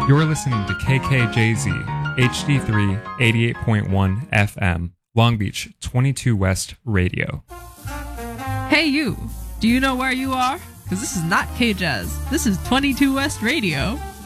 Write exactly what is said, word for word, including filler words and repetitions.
You're listening to K K J Z, H D three, eighty-eight point one F M, Long Beach, twenty-two West Radio. Hey you, do you know where you are? Because this is not K-Jazz, this is twenty-two West Radio.